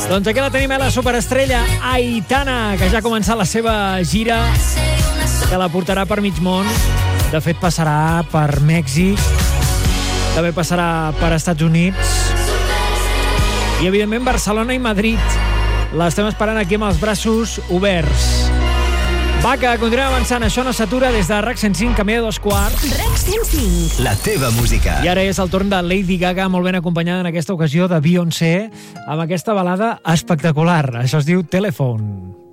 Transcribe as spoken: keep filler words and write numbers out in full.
Doncs aquí la tenim, eh, la superestrella Aitana, que ja ha començat la seva gira, que la portarà per mig món. De fet, passarà per Mèxic, també passarà per Estats Units i, evidentment, Barcelona i Madrid. L'estem esperant aquí amb els braços oberts. Va, que continuem avançant. Això no s'atura des de RAC cent cinc, camí de dos quarts. RAC cent cinc. La teva música. I ara és el torn de Lady Gaga, molt ben acompanyada en aquesta ocasió de Beyoncé, amb aquesta balada espectacular. Això es diu Telephone.